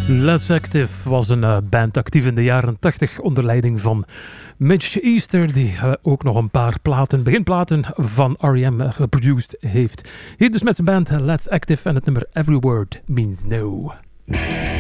Let's Active was een band actief in de jaren 80 onder leiding van Mitch Easter, die ook nog een paar beginplaten van R.E.M. geproduced heeft. Hier dus met zijn band Let's Active en het nummer Every Word Means No.